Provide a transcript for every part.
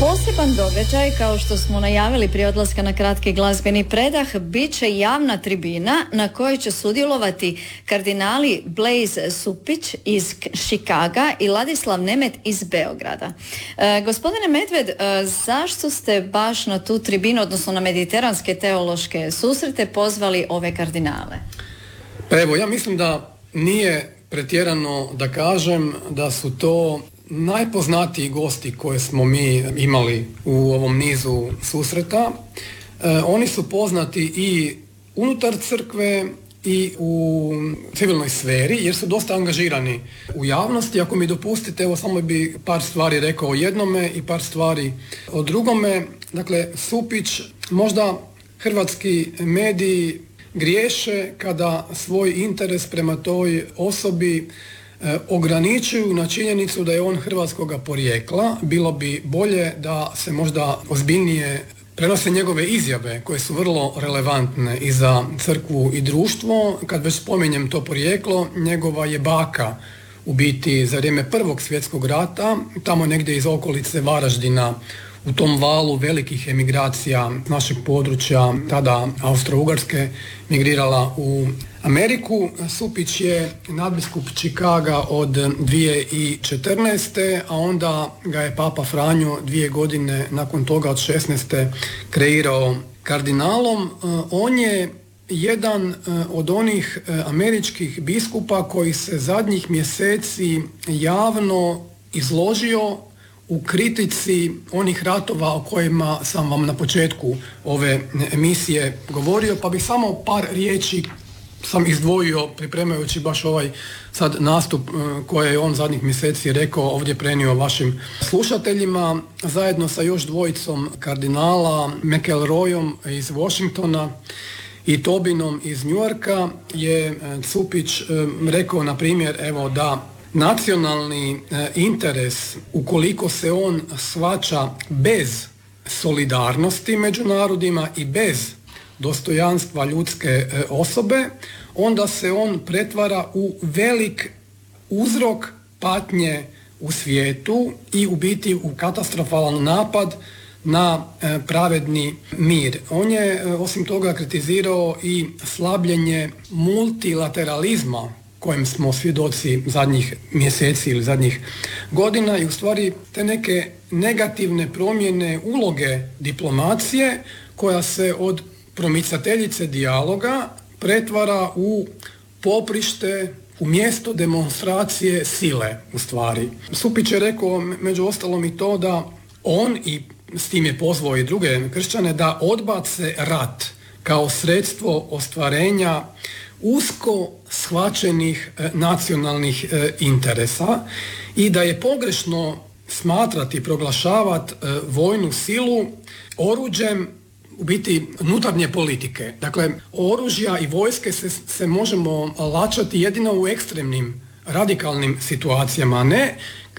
Poseban događaj, kao što smo najavili prije odlaska na kratki glazbeni predah, bit će javna tribina na kojoj će sudjelovati kardinali Blaise Supić iz Chicaga i Ladislav Nemet iz Beograda. Gospodine Medved, zašto ste baš na tu tribinu, odnosno na mediteranske teološke susrete, pozvali ove kardinale? Pa evo, ja mislim da nije pretjerano da kažem da su to najpoznatiji gosti koje smo mi imali u ovom nizu susreta. Oni su poznati i unutar crkve i u civilnoj sferi jer su dosta angažirani u javnosti. Ako mi dopustite, evo samo bi par stvari rekao o jednome i par stvari o drugome. Dakle, Supić, možda hrvatski mediji griješe kada svoj interes prema toj osobi ograničuju na činjenicu da je on hrvatskoga porijekla. Bilo bi bolje da se možda ozbiljnije prenose njegove izjave koje su vrlo relevantne i za crkvu i društvo. Kad već spominjem to porijeklo, njegova je baka u biti za vrijeme Prvog svjetskog rata, tamo negdje iz okolice Varaždina, u tom valu velikih emigracija našeg područja, tada Austro-Ugarske, migrirala u Ameriku. Supić je nadbiskup Chicaga od 2014. a onda ga je Papa Franjo 2 godine nakon toga od 16. kreirao kardinalom. On je jedan od onih američkih biskupa koji se zadnjih mjeseci javno izložio u kritici onih ratova o kojima sam vam na početku ove emisije govorio, pa bih samo par riječi sam izdvojio pripremajući baš ovaj sad nastup koje je on zadnjih mjeseci rekao, ovdje prenio vašim slušateljima, zajedno sa još dvojicom kardinala, McElroyom iz Washingtona i Tobinom iz New Yorka, je Supić rekao, na primjer, evo, da nacionalni interes, ukoliko se on shvaća bez solidarnosti među narodima i bez dostojanstva ljudske osobe, onda se on pretvara u velik uzrok patnje u svijetu i u biti u katastrofalan napad na pravedni mir. On je osim toga kritizirao i slabljenje multilateralizma kojem smo svjedoci zadnjih mjeseci ili zadnjih godina i u stvari te neke negativne promjene uloge diplomacije koja se od promicateljice dijaloga pretvara u poprište, u mjesto demonstracije sile u stvari. Supić je rekao među ostalom i to da on, i s tim je pozvao i druge kršćane, da odbace rat kao sredstvo ostvarenja usko shvaćenih nacionalnih interesa i da je pogrešno smatrati i proglašavati vojnu silu oruđem u biti unutarnje politike. Dakle, oružja i vojske se možemo lačati jedino u ekstremnim, radikalnim situacijama, a ne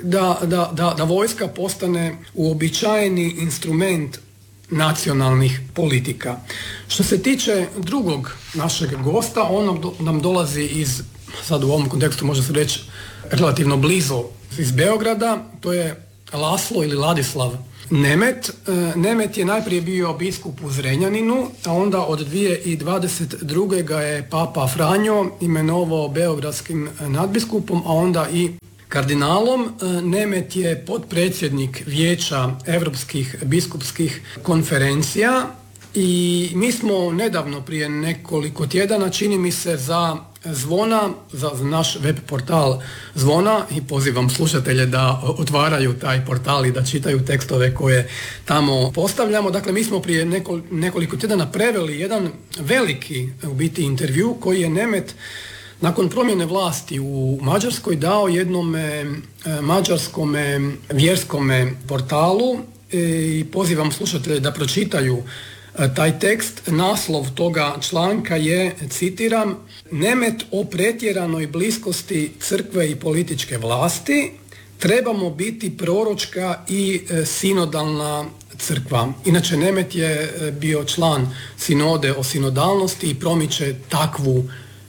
da vojska postane uobičajeni instrument nacionalnih politika. Što se tiče drugog našeg gosta, on nam dolazi iz, sad u ovom kontekstu može se reći, relativno blizu iz Beograda, to je Laslo ili Ladislav Nemet. Nemet je najprije bio biskup u Zrenjaninu, a onda od 2022. ga je Papa Franjo imenovao beogradskim nadbiskupom, a onda i kardinalom. Nemet je potpredsjednik Vijeća Europskih biskupskih konferencija i mi smo nedavno, prije nekoliko tjedana, čini mi se, za Zvona, za naš web portal Zvona, i pozivam slušatelje da otvaraju taj portal i da čitaju tekstove koje tamo postavljamo. Dakle, mi smo prije nekoliko tjedana preveli jedan veliki u biti intervju koji je Nemet nakon promjene vlasti u Mađarskoj dao jednom mađarskome vjerskome portalu i pozivam slušatelje da pročitaju taj tekst. Naslov toga članka je, citiram, Nemet o pretjeranoj bliskosti crkve i političke vlasti, trebamo biti proročka i sinodalna crkva. Inače, Nemet je bio član sinode o sinodalnosti i promiče takvu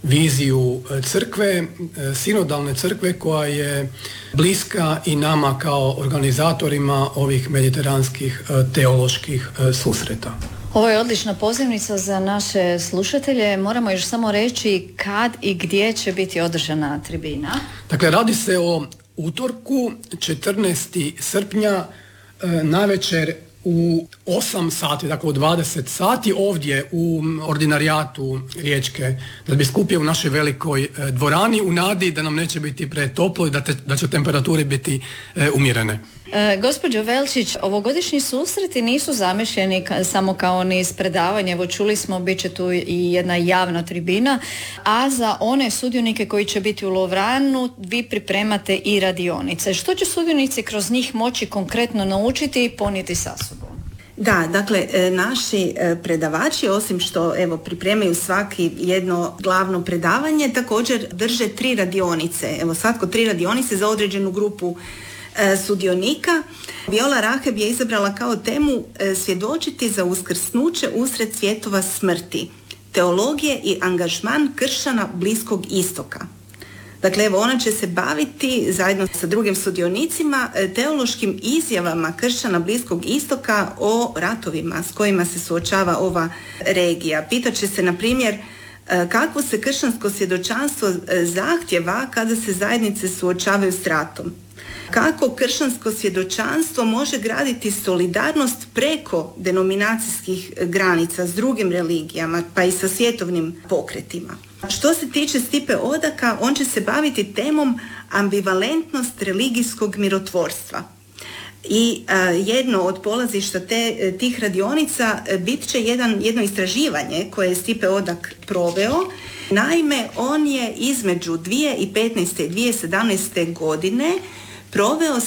viziju crkve, sinodalne crkve koja je bliska i nama kao organizatorima ovih mediteranskih teoloških susreta. Ovo je odlična pozivnica za naše slušatelje. Moramo još samo reći kad i gdje će biti održana tribina. Dakle, radi se o utorku 14. srpnja navečer u 8 sati, dakle u 20 sati ovdje u ordinarijatu Riječke nadbiskupije u našoj velikoj dvorani u nadi da nam neće biti pretoplo i da će temperaturi biti umjerene. Gospođo Velčić, ovogodišnji susreti nisu zamišljeni samo kao niz predavanja, evo čuli smo bit će tu i jedna javna tribina, a za one sudionike koji će biti u Lovranu vi pripremate i radionice. Što će sudionici kroz njih moći konkretno naučiti i ponijeti sa sobom? Da, dakle, naši predavači, osim što pripremaju svaki jedno glavno predavanje, također drže 3 radionice. Svatko 3 radionice za određenu grupu sudionika. Viola Raheb je izabrala kao temu svjedočiti za uskrsnuće usred svjetova smrti, teologije i angažman kršćana Bliskog istoka. Dakle, ona će se baviti zajedno sa drugim sudionicima teološkim izjavama kršćana Bliskog istoka o ratovima s kojima se suočava ova regija. Pitaće se, na primjer, kakvo se kršćansko svjedočanstvo zahtjeva kada se zajednice suočavaju s ratom. Kako kršćansko svjedočanstvo može graditi solidarnost preko denominacijskih granica s drugim religijama, pa i sa svjetovnim pokretima. Što se tiče Stipe Odaka, on će se baviti temom ambivalentnost religijskog mirotvorstva. I jedno od polazišta tih radionica bit će jedno istraživanje koje je Stipe Odak proveo. Naime, on je između 2015. i 2017. godine proveo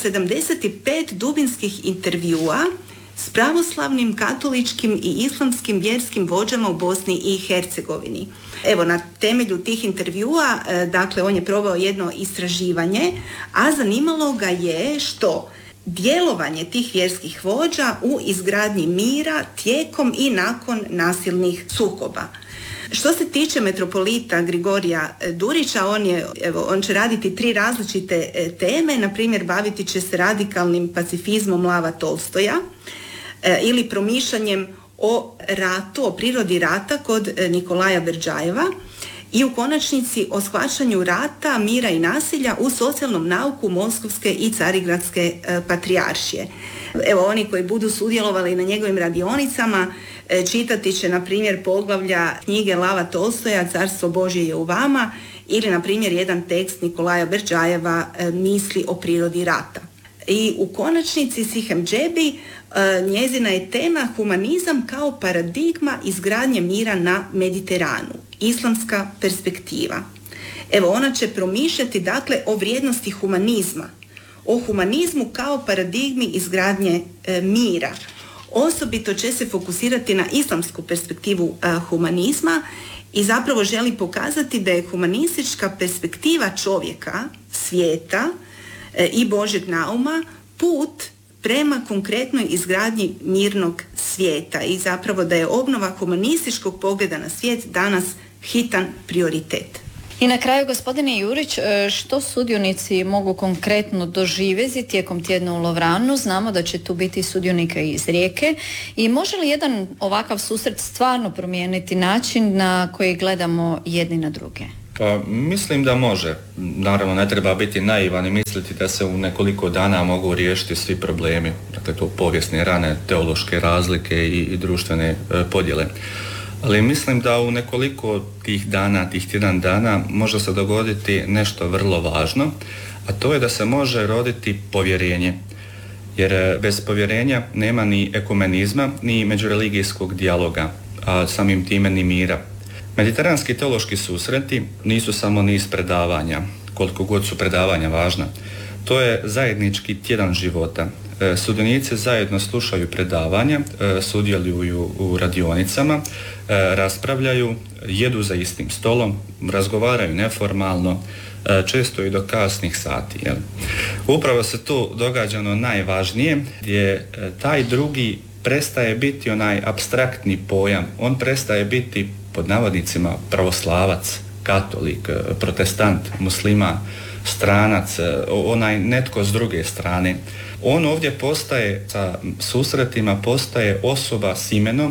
75 dubinskih intervjua s pravoslavnim, katoličkim i islamskim vjerskim vođama u Bosni i Hercegovini. Na temelju tih intervjua, dakle, on je proveo jedno istraživanje, a zanimalo ga je što djelovanje tih vjerskih vođa u izgradnji mira tijekom i nakon nasilnih sukoba. Što se tiče metropolita Grigorija Durića, on će raditi 3 različite teme, na primjer baviti će se radikalnim pacifizmom Lava Tolstoja ili promišljanjem o ratu, o prirodi rata kod Nikolaja Berdžajeva i u konačnici o shvaćanju rata, mira i nasilja u socijalnom nauku Moskovske i Carigradske patrijaršije. Oni koji budu sudjelovali na njegovim radionicama čitati će, na primjer, poglavlja knjige Lava Tolstoja Carstvo Božje je u vama ili, na primjer, jedan tekst Nikolaja Berdžajeva Misli o prirodi rata. I u konačnici Sihem Džebi, njezina je tema humanizam kao paradigma izgradnje mira na Mediteranu, islamska perspektiva. Ona će promišljati, dakle, o vrijednosti humanizma, o humanizmu kao paradigmi izgradnje mira. Osobito će se fokusirati na islamsku perspektivu humanizma i zapravo želi pokazati da je humanistička perspektiva čovjeka, svijeta i Božjeg nauma put prema konkretnoj izgradnji mirnog svijeta i zapravo da je obnova humanističkog pogleda na svijet danas hitan prioritet. I na kraju, gospodine Jurić, što sudionici mogu konkretno doživjeti tijekom tjedna u Lovranu? Znamo da će tu biti sudionika iz Rijeke i može li jedan ovakav susret stvarno promijeniti način na koji gledamo jedni na druge? Pa mislim da može. Naravno, ne treba biti naivan i misliti da se u nekoliko dana mogu riješiti svi problemi. Dakle, to povijesne rane, teološke razlike i društvene podjele. Ali mislim da u nekoliko tih dana, tih tjedan dana može se dogoditi nešto vrlo važno, a to je da se može roditi povjerenje. Jer bez povjerenja nema ni ekumenizma, ni međureligijskog dijaloga, a samim time ni mira. Mediteranski teološki susreti nisu samo niz predavanja, koliko god su predavanja važna. To je zajednički tjedan života. Sudionici zajedno slušaju predavanja, sudjeluju u radionicama, raspravljaju, jedu za istim stolom, razgovaraju neformalno, često i do kasnih sati. Upravo se tu događa ono najvažnije, gdje taj drugi prestaje biti onaj apstraktni pojam, on prestaje biti pod navodnicima pravoslavac, katolik, protestant, musliman, stranac, onaj netko s druge strane. On ovdje postaje, sa susretima postaje osoba s imenom,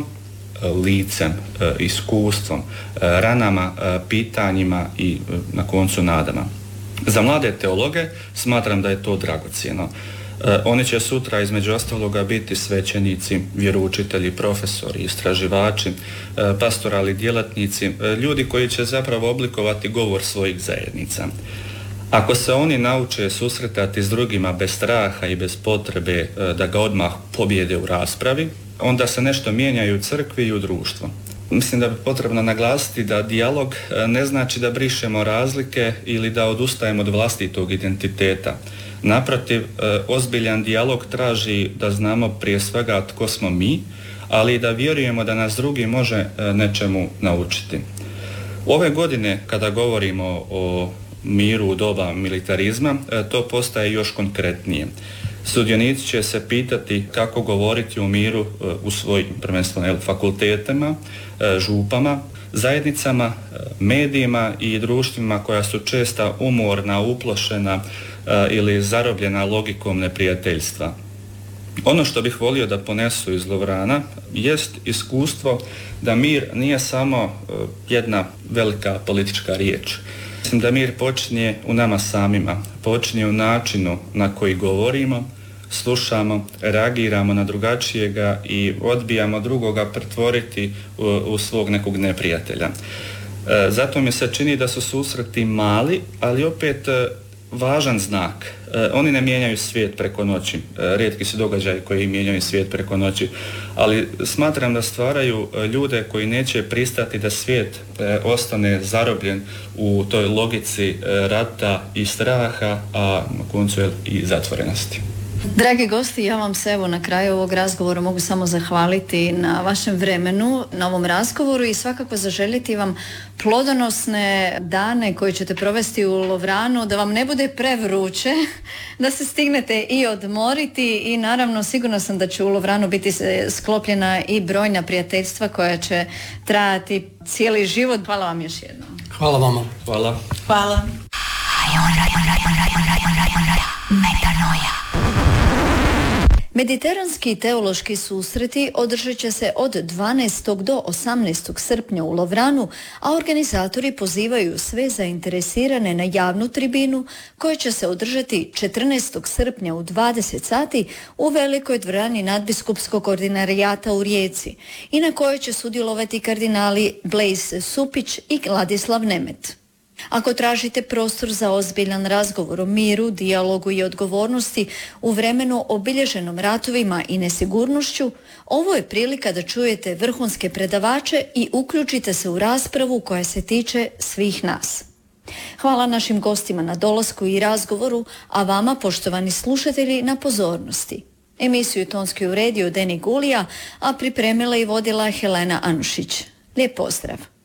licem, iskustvom, ranama, pitanjima i na koncu nadama. Za mlade teologe smatram da je to dragocjeno. Oni će sutra između ostaloga biti svećenici, vjeroučitelji, profesori, istraživači, pastorali djelatnici, ljudi koji će zapravo oblikovati govor svojih zajednica. Ako se oni nauče susretati s drugima bez straha i bez potrebe da ga odmah pobjede u raspravi, onda se nešto mijenja i u crkvi i u društvu. Mislim da bi potrebno naglasiti da dijalog ne znači da brišemo razlike ili da odustajemo od vlastitog identiteta. Naprotiv, ozbiljan dijalog traži da znamo prije svega tko smo mi, ali i da vjerujemo da nas drugi može nečemu naučiti. Ove godine, kada govorimo o miru u doba militarizma, to postaje još konkretnije. Sudionici će se pitati kako govoriti o miru u svojim prvenstveno fakultetima, župama, zajednicama, medijima i društvima koja su često umorna, uplošena ili zarobljena logikom neprijateljstva. Ono što bih volio da ponesu iz Lovrana jest iskustvo da mir nije samo jedna velika politička riječ. Mislim da mir počinje u nama samima, počinje u načinu na koji govorimo, slušamo, reagiramo na drugačijega i odbijamo drugoga pretvoriti u svog nekog neprijatelja. Zato mi se čini da su susreti mali, ali opet važan znak. Oni ne mijenjaju svijet preko noći. Rijetki su događaji koji mijenjaju svijet preko noći, ali smatram da stvaraju ljude koji neće pristati da svijet ostane zarobljen u toj logici rata i straha, a na koncu i zatvorenosti. Dragi gosti, ja vam se evo na kraju ovog razgovora mogu samo zahvaliti na vašem vremenu, na ovom razgovoru i svakako zaželjeti vam plodonosne dane koje ćete provesti u Lovranu, da vam ne bude prevruće, da se stignete i odmoriti i naravno sigurno sam da će u Lovranu biti sklopljena i brojna prijateljstva koja će trajati cijeli život. Hvala vam još jednom. Hvala vama. Hvala. Hvala. Mediteranski teološki susreti održat će se od 12. do 18. srpnja u Lovranu, a organizatori pozivaju sve zainteresirane na javnu tribinu koja će se održati 14. srpnja u 20 sati u velikoj dvorani nadbiskupskog ordinarijata u Rijeci i na kojoj će sudjelovati kardinali Blaise Supić i Ladislav Nemet. Ako tražite prostor za ozbiljan razgovor o miru, dijalogu i odgovornosti u vremenu obilježenom ratovima i nesigurnošću, ovo je prilika da čujete vrhunske predavače i uključite se u raspravu koja se tiče svih nas. Hvala našim gostima na dolasku i razgovoru, a vama, poštovani slušatelji, na pozornosti. Emisiju tonski uredio Deni Gulija, a pripremila i vodila Helena Anušić. Lijep pozdrav!